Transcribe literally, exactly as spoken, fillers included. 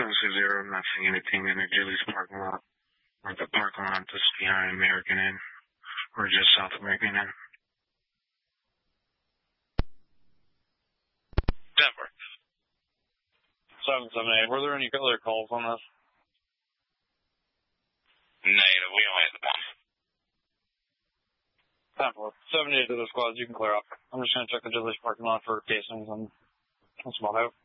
seven six zero, I'm not seeing anything in the Chili's parking lot. Or the parking lot just behind American Inn. Or just South American Inn. Denver. seven seven eight. Were there any other calls on this? Negative. We only had the one. ten four. seventy-eight to the squads. You can clear up. I'm just going to check the Chili's parking lot for casings and that's about it.